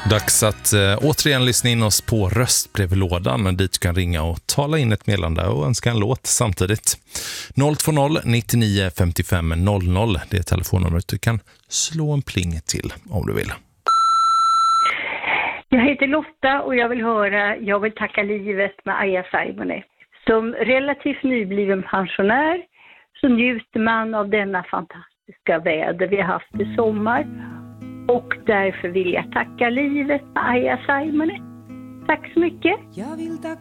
Dags att återigen lyssna in oss på röstbrevlådan dit du kan ringa och tala in ett meddelande och önska en låt samtidigt. 020 99 55 00, det är telefonnumret du kan slå en pling till om du vill. Jag heter Lotta och jag vill tacka livet med Aja Saimone. Som relativt nybliven pensionär så njuter man av denna fantastiska väder vi har haft i sommar. Och därför vill jag tacka livet med Aja Saimone. Tack så mycket. Jag vill tacka